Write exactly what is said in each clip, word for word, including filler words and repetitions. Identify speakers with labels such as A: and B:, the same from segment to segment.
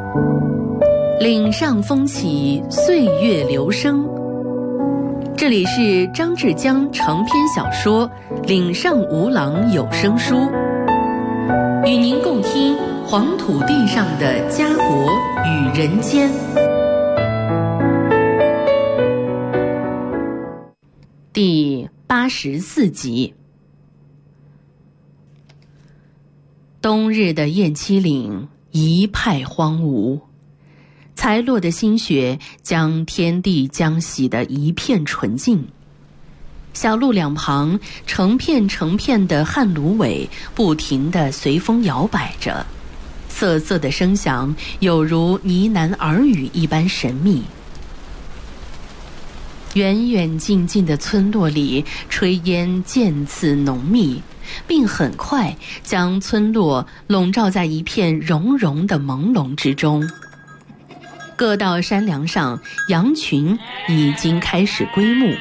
A: 岭上风起，岁月流声。这里是张志江长篇小说《岭上无郎》有声书，与您共听黄土地上的家国与人间。第八十四集。冬日的雁栖岭一派荒芜，才落的新雪将天地将洗得一片纯净。小路两旁成片成片的旱芦苇不停地随风摇摆着，瑟瑟的声响有如呢喃耳语一般神秘。远远近近的村落里炊烟渐次浓密，并很快将村落笼罩在一片融融的朦胧之中。各道山梁上羊群已经开始归牧，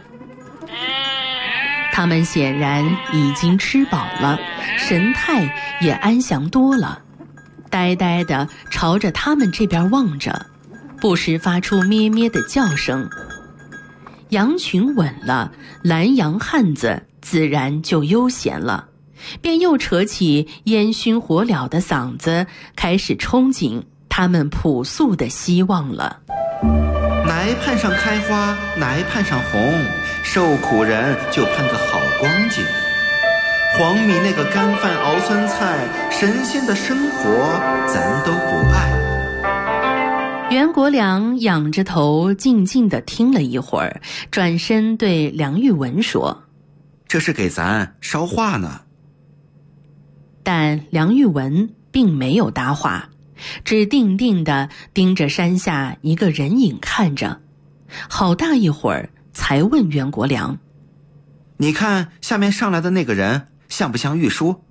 A: 他们显然已经吃饱了，神态也安详多了，呆呆地朝着他们这边望着，不时发出咩咩的叫声。羊群稳了，蓝羊汉子自然就悠闲了，便又扯起烟熏火燎的嗓子，开始憧憬他们朴素的希望了。
B: 哪盼上开花，哪盼上红，受苦人就盼个好光景。黄米那个干饭熬酸菜，神仙的生活咱都不爱。
A: 袁国良仰着头静静地听了一会儿，转身对梁玉文说：
B: 这是给咱捎话呢。
A: 但梁玉文并没有答话，只定定地盯着山下一个人影看着，好大一会儿才问袁国良：
B: 你看下面上来的那个人像不像玉书？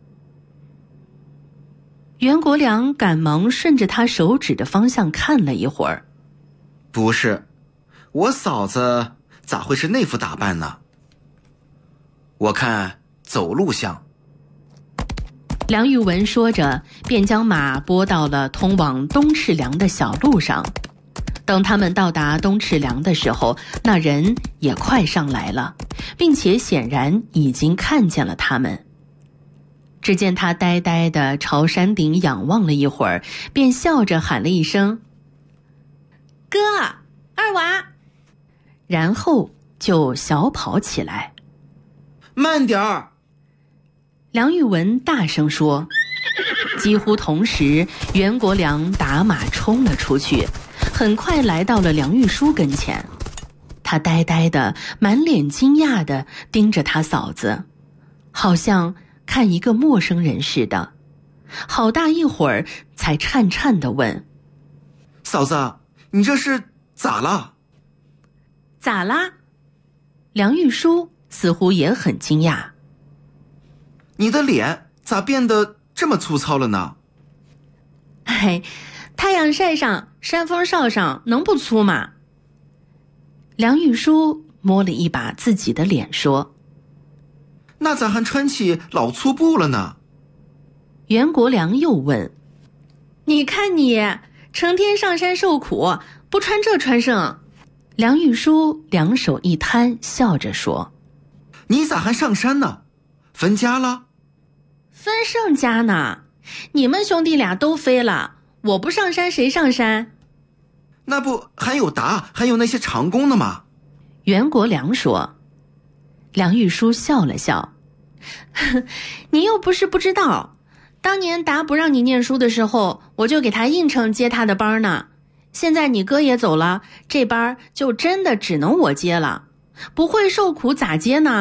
A: 袁国良赶忙顺着他手指的方向看了一会儿。
B: 不是，我嫂子咋会是那副打扮呢？我看走路像。
A: 梁玉文说着，便将马拨到了通往东赤梁的小路上。等他们到达东赤梁的时候，那人也快上来了，并且显然已经看见了他们。只见他呆呆地朝山顶仰望了一会儿，便笑着喊了一声：哥，二娃，然后就小跑起来。
B: 慢点儿！
A: 梁玉文大声说。几乎同时，袁国良打马冲了出去，很快来到了梁玉书跟前。他呆呆的满脸惊讶地盯着他嫂子，好像看一个陌生人似的，好大一会儿才颤颤地问：
B: 嫂子，你这是咋了？
A: 咋啦？梁玉书似乎也很惊讶。
B: 你的脸咋变得这么粗糙了呢？
A: 哎，太阳晒上，山风哨上，能不粗吗？梁玉书摸了一把自己的脸说：
B: 那咋还穿起老粗布了呢？
A: 袁国良又问：你看你成天上山受苦，不穿这穿剩。梁玉书两手一摊，笑着说：
B: 你咋还上山呢？分家了？
A: 分剩家呢？你们兄弟俩都飞了，我不上山谁上山？
B: 那不还有达还有那些长工呢吗？
A: 袁国良说。梁玉书笑了笑：你又不是不知道，当年达不让你念书的时候，我就给他应承接他的班呢。现在你哥也走了，这班就真的只能我接了，不会受苦咋接呢？